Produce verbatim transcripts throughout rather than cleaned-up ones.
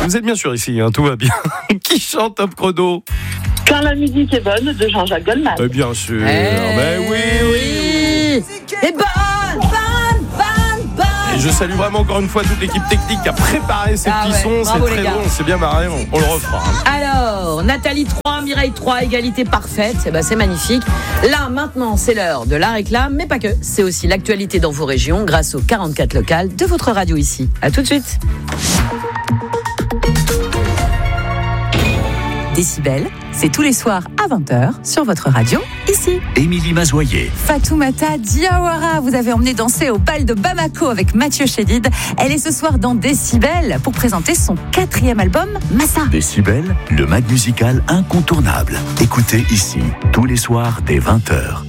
Vous êtes bien sûr ici, hein, tout va bien. Qui chante Top Chrono? Quand la musique est bonne, de Jean-Jacques Goldman. Eh bien sûr. Eh Mais oui, oui. Et bonne, bonne, bonne, bonne. Et je salue vraiment encore une fois toute l'équipe technique qui a préparé ces Ah petits ouais, sons. bravo C'est les très gars. bon, c'est bien marré, on, on le refera. hein. Alors, Nathalie trois, Mireille trois, égalité parfaite. Eh ben, c'est magnifique. Là, maintenant, c'est l'heure de la réclame, mais pas que. C'est aussi l'actualité dans vos régions grâce aux quarante-quatre locales de votre radio ici. À tout de suite. Décibel, c'est tous les soirs à vingt heures sur votre radio, ici. Émilie Mazoyer. Fatoumata Diawara, vous avez emmené danser au bal de Bamako avec Mathieu Chédid. Elle est ce soir dans Décibel pour présenter son quatrième album, Massa. Décibel, le mag musical incontournable. Écoutez ici, tous les soirs dès vingt heures.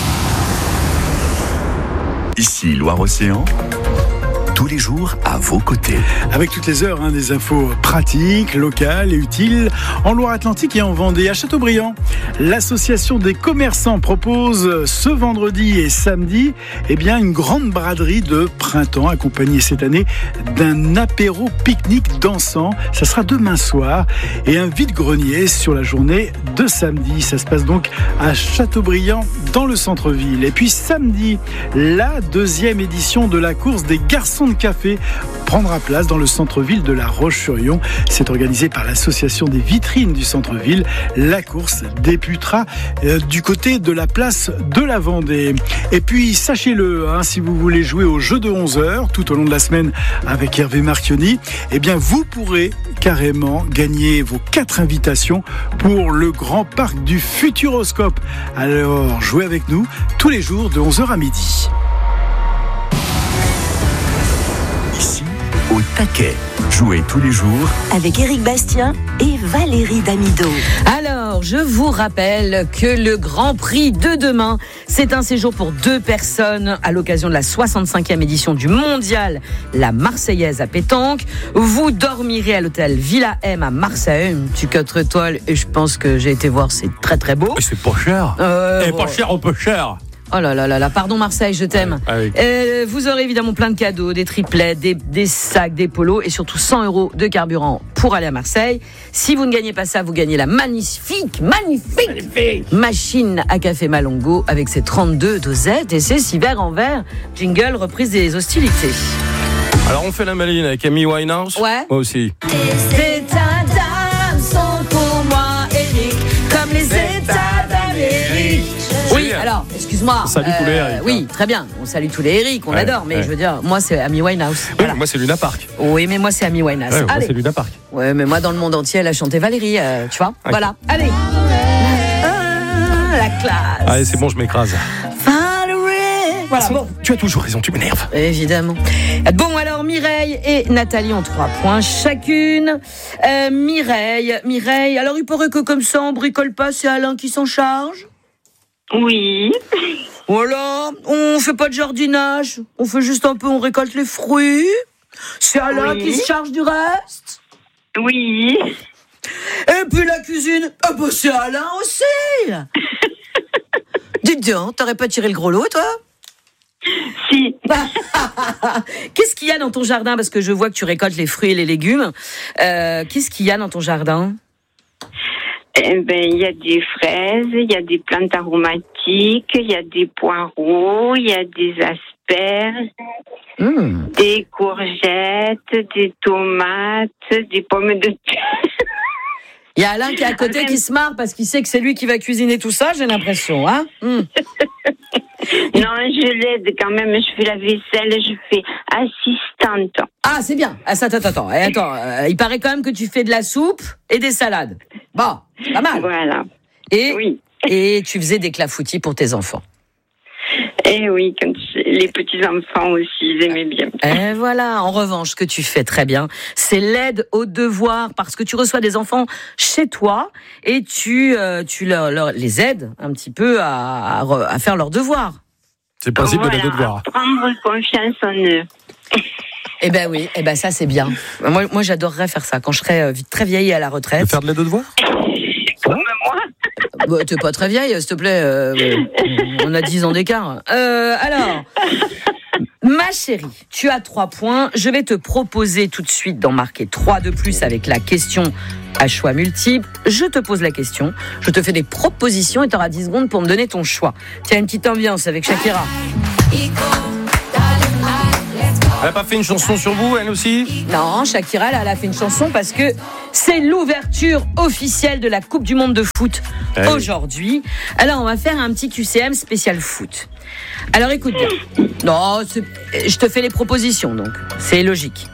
Ici, Loire-Océan. Tous les jours à vos côtés. Avec toutes les heures, hein, des infos pratiques, locales et utiles en Loire-Atlantique et en Vendée. À Châteaubriand, l'association des commerçants propose ce vendredi et samedi eh bien, une grande braderie de printemps accompagnée cette année d'un apéro pique-nique dansant. Ça sera demain soir et un vide-grenier sur la journée de samedi. Ça se passe donc à Châteaubriand dans le centre-ville. Et puis samedi, la deuxième édition de la course des garçons de café prendra place dans le centre-ville de La Roche-sur-Yon. C'est organisé par l'association des vitrines du centre-ville. La course débutera euh, du côté de la place de la Vendée. Et puis, sachez-le, hein, si vous voulez jouer au jeu de onze heures tout au long de la semaine avec Hervé Marchioni, eh bien, vous pourrez carrément gagner vos quatre invitations pour le grand parc du Futuroscope. Alors, jouez avec nous tous les jours de onze heures à midi. Ici, au taquet. Jouez tous les jours Avec Éric Bastien et Valérie Damido. Alors, je vous rappelle que le Grand Prix de demain, c'est un séjour pour deux personnes à l'occasion de la soixante-cinquième édition du Mondial, la Marseillaise à pétanque. Vous dormirez à l'hôtel Villa M à Marseille, une petite quatre étoiles, et je pense que j'ai été voir, c'est très très beau. Et c'est pas cher. Euh, Et bon. pas cher, on peut cher. Oh là là là là, pardon Marseille, je t'aime. Ah oui. Euh, vous aurez évidemment plein de cadeaux, des triplets, des, des sacs, des polos et surtout cent euros de carburant pour aller à Marseille. Si vous ne gagnez pas ça, vous gagnez la magnifique, magnifique, magnifique. machine à café Malongo avec ses trente-deux dosettes et ses six verres en verre. Jingle, reprise des hostilités. Alors on fait la maline avec Amy Winehouse. Ouais. Moi aussi. Les états d'âme sont pour moi, Eric, comme les états d'Amérique. Oui, Génial. alors, excuse-moi. Salut tous les Eric, Oui, hein. très bien. On salue tous les Eric, on Ouais, adore. Mais ouais. je veux dire, moi, c'est Amy Winehouse. Oui, Voilà. moi c'est Luna Park. Oui, mais moi, c'est Amy Winehouse. Ouais, moi Allez. c'est Luna Park. Ouais, mais moi, dans le monde entier, elle a chanté Valérie, euh, tu vois. Ok. Voilà, allez. Ah, la classe. Allez, c'est bon, je m'écrase. Valérie. Voilà, bon. Tu as toujours raison, tu m'énerves. Évidemment. Bon, alors Mireille et Nathalie ont trois points chacune. Euh, Mireille, Mireille, alors il paraît que comme ça, on bricole pas, c'est Alain qui s'en charge. Oui. Voilà, on fait pas de jardinage, on fait juste un peu, on récolte les fruits. C'est Alain Oui. qui se charge du reste. Oui. Et puis la cuisine, ah bah c'est Alain aussi. Dites donc, t'aurais pas tiré le gros lot, toi? Si. Qu'est-ce qu'il y a dans ton jardin? Parce que je vois que tu récoltes les fruits et les légumes. Euh, qu'est-ce qu'il y a dans ton jardin? Eh ben, il y a des fraises, il y a des plantes aromatiques, il y a des poireaux, il y a des asperges, Mmh. des courgettes, des tomates, des pommes de terre. Il y a Alain qui est à côté qui se marre parce qu'il sait que c'est lui qui va cuisiner tout ça, j'ai l'impression, hein? Mmh. Non, je l'aide quand même, je fais la vaisselle, je fais assistante. Ah, c'est bien. Ah, ça, attends, attends. Eh, attends, euh, il paraît quand même que tu fais de la soupe et des salades. Bon, c'est pas mal. Voilà. Et, Oui. et tu faisais des clafoutis pour tes enfants. Et oui, quand les petits-enfants aussi, ils aimaient bien. Et voilà, en revanche, ce que tu fais très bien, c'est l'aide aux devoirs, parce que tu reçois des enfants chez toi et tu, euh, tu leur, leur- les aides un petit peu à, à, re- à faire leurs devoirs. C'est le principe Voilà, de la devoir. prendre confiance en eux. Eh ben oui, eh ben ça c'est bien. Moi, moi j'adorerais faire ça quand je serais euh, très vieille et à la De retraite. faire de la devoir. Comme moi. Bah, t'es pas très vieille, s'il te plaît. euh, on a dix ans d'écart. Euh, alors, Ma chérie, tu as trois points. Je vais te proposer tout de suite d'en marquer trois de plus avec la question à choix multiple. Je te pose la question, je te fais des propositions et tu auras dix secondes pour me donner ton choix. Tiens, une petite ambiance avec Shakira. Elle n'a pas fait une chanson sur vous, elle aussi ? Non, Shakira, elle a fait une chanson parce que c'est l'ouverture officielle de la Coupe du Monde de foot hey. aujourd'hui. Alors, on va faire un petit Q C M spécial foot. Alors, écoute bien. Non, c'est... je te fais les propositions, donc. C'est logique.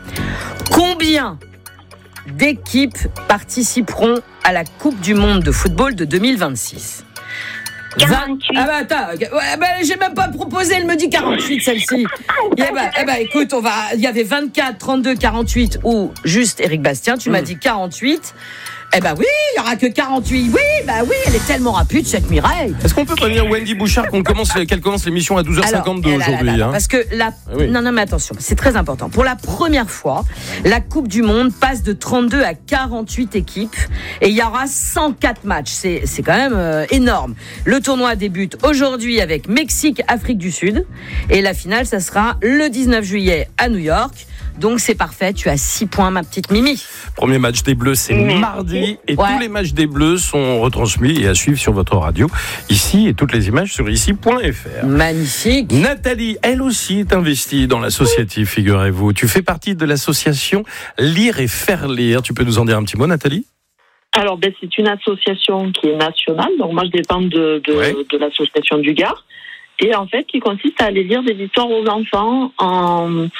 Combien d'équipes participeront à la Coupe du Monde de football de deux mille vingt-six ? quarante-huit. Ah bah attends, ouais, bah, j'ai même pas proposé, elle me dit quarante-huit celle-ci. Eh bah, eh bah écoute, on va, il y avait vingt-quatre, trente-deux, quarante-huit ou juste Éric Bastien, tu mmh. m'as dit quarante-huit. Eh ben oui, il y aura que quarante-huit. Oui, bah oui, elle est tellement rapide cette Mireille. Est-ce qu'on peut prévenir Wendy Bouchard qu'on commence, qu'elle commence l'émission à douze heures cinquante-deux Alors, aujourd'hui là, là, là, hein. Parce que la, ah oui. non non mais attention, c'est très important. Pour la première fois, la Coupe du Monde passe de trente-deux à quarante-huit équipes et il y aura cent quatre matchs. C'est c'est quand même euh, énorme. Le tournoi débute aujourd'hui avec Mexique, Afrique du Sud et la finale, ça sera le dix-neuf juillet à New York. Donc c'est parfait, tu as six points ma petite Mimi. Premier match des Bleus, c'est mmh. mardi et ouais. tous les matchs des Bleus sont retransmis et à suivre sur votre radio ici et toutes les images sur ici point f r. Magnifique. Nathalie, elle aussi est investie dans l'associatif, figurez-vous. Tu fais partie de l'association Lire et Faire Lire. Tu peux nous en dire un petit mot, Nathalie ? Alors, ben, c'est une association qui est nationale. Donc moi, je dépends de, de, ouais. de l'association du Gard. Et en fait, qui consiste à aller lire des histoires aux enfants en...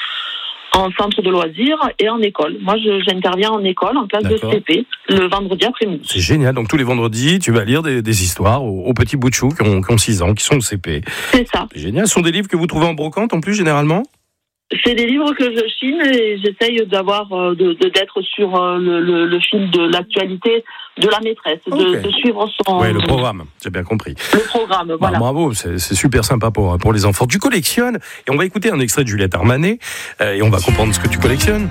en centre de loisirs et en école. Moi, je, j'interviens en école, en classe D'accord. de C P, le vendredi après-midi. C'est génial. Donc, tous les vendredis, tu vas lire des, des histoires aux, aux petits bouts de chou qui ont, qui ont six ans, qui sont au C P. C'est ça. C'est génial. Ce sont des livres que vous trouvez en brocante, en plus, généralement ? C'est des livres que je chine et j'essaye d'avoir, de, de, d'être sur le, le, le fil de l'actualité de la maîtresse, okay. de, de suivre son... Oui, le programme, j'ai bien compris. Le programme, voilà. Bah, bravo, c'est, c'est super sympa pour, pour les enfants. Tu collectionnes, et on va écouter un extrait de Juliette Armanet, euh, et on va comprendre ce que tu collectionnes.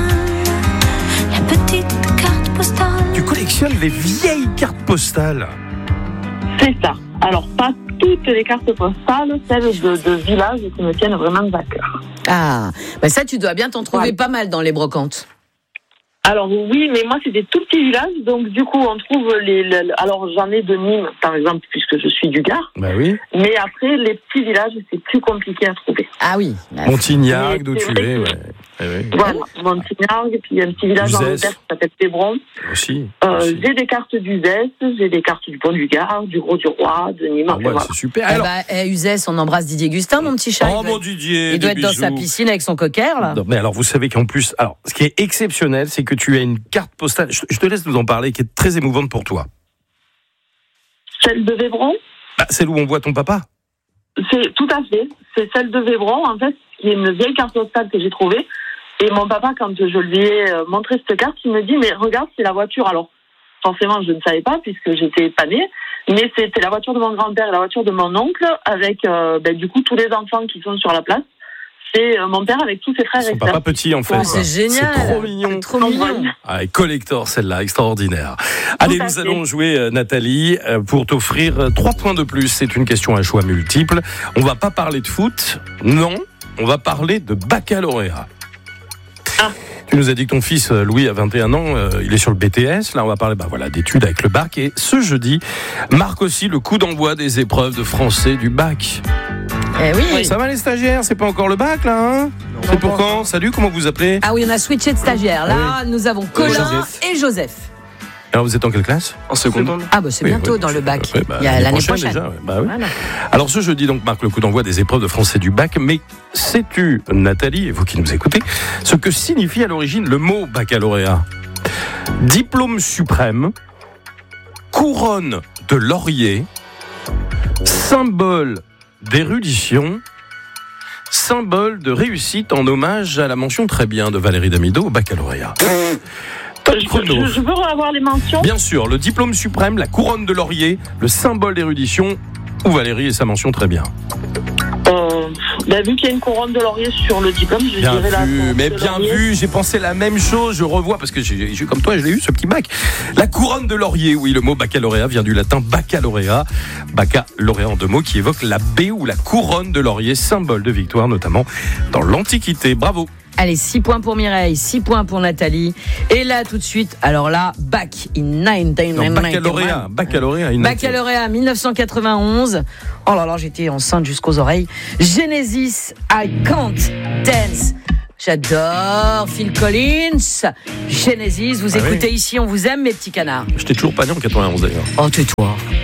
Tu collectionnes les vieilles cartes postales. C'est ça. Alors, pas toutes les cartes postales, celles de, de villages qui me tiennent vraiment à cœur. Ah, ben ça, tu dois bien t'en trouver ouais. pas mal dans les brocantes. Alors oui, mais moi c'est des tout petits villages, donc du coup on trouve les, les alors j'en ai de Nîmes par exemple puisque je suis du Gard. Bah oui. Mais après les petits villages c'est plus compliqué à trouver. Ah oui. Montignac, d'où tu es, ouais. Eh oui. Voilà, Montignac, et puis il y a un petit village en Angleterre qui s'appelle Tébron. Aussi, euh, aussi. J'ai des cartes d'Uzès, j'ai des cartes du Pont du Gard, du Gros du Roi, de Nîmes. Ah ouais, voilà. C'est super. Alors... Eh bah, eh, Uzès, on embrasse Didier Gustin, mon petit chat. Oh mon Didier. Il doit être bisous. dans sa piscine avec son cocker là. Non, mais alors vous savez qu'en plus, alors ce qui est exceptionnel, c'est que tu as une carte postale. Je, je te laisse nous en parler, qui est très émouvante pour toi. Celle de Vébron. Bah, celle où on voit ton papa. C'est tout à fait. C'est celle de Vébron, en fait, qui est une vieille carte postale que j'ai trouvée. Et mon papa, quand je lui ai montré cette carte, il me dit, mais regarde, c'est la voiture. Alors, forcément, je ne savais pas, puisque j'étais pas née, mais c'était la voiture de mon grand-père et la voiture de mon oncle, avec, euh, ben, du coup, tous les enfants qui sont sur la place. C'est euh, mon père avec tous ses frères et sœurs. Son papa petit, en fait. Oh, c'est génial. C'est trop mignon. C'est trop mignon. Ah, collector, celle-là, extraordinaire. Allez, nous allons jouer, euh, Nathalie, euh, pour t'offrir euh, trois points de plus. C'est une question à choix multiple. On va pas parler de foot, non. On va parler de baccalauréat. Ah. Tu nous as dit que ton fils Louis a vingt et un ans, euh, il est sur le B T S. Là, on va parler bah, voilà, d'études avec le bac. Et ce jeudi marque aussi le coup d'envoi des épreuves de français du bac. Eh oui. Ça va les stagiaires? C'est pas encore le bac là hein? Non, c'est pour quand? Salut, comment vous appelez? Ah oui, on a switché de stagiaires. Là, oui. Nous avons Colin Joseph. et Joseph. Alors vous êtes en quelle classe? En seconde. Ah bah c'est oui, bientôt oui, dans le bac. Oui, bah, Il y a l'année prochaine. prochaine. Déjà, ouais. Bah, oui. Voilà. Alors ce jeudi donc marque le coup d'envoi des épreuves de français du bac. Mais sais-tu, Nathalie, et vous qui nous écoutez, ce que signifie à l'origine le mot baccalauréat? Diplôme suprême, couronne de laurier, symbole d'érudition, symbole de réussite en hommage à la mention très bien de Valérie Damido au baccalauréat. Je, je, je veux avoir les mentions. Bien sûr, le diplôme suprême, la couronne de laurier, le symbole d'érudition, ou Valérie et sa mention très bien. Euh, Bah, vu qu'il y a une couronne de laurier sur le diplôme, je Bien dirais la vu, couronne mais de bien laurier. vu, j'ai pensé la même chose, je revois, parce que j'ai, j'ai- comme toi, je l'ai eu, ce petit bac. La couronne de laurier, oui, le mot baccalauréat vient du latin baccalauréat. Baccalauréat en deux mots qui évoque la baie ou la couronne de laurier, symbole de victoire, notamment dans l'Antiquité. Bravo. Allez, six points pour Mireille, six points pour Nathalie. Et là, tout de suite, alors là, bac in nineteen Non, ninety-one. baccalauréat, baccalauréat. une- Baccalauréat dix-neuf cent quatre-vingt-onze. Oh là là, j'étais enceinte jusqu'aux oreilles. Genesis, I Can't Dance. J'adore Phil Collins. Genesis, vous Ah oui. écoutez ici, on vous aime, mes petits canards. Je t'ai toujours pas né en quatre-vingt-onze d'ailleurs. Oh, tais-toi.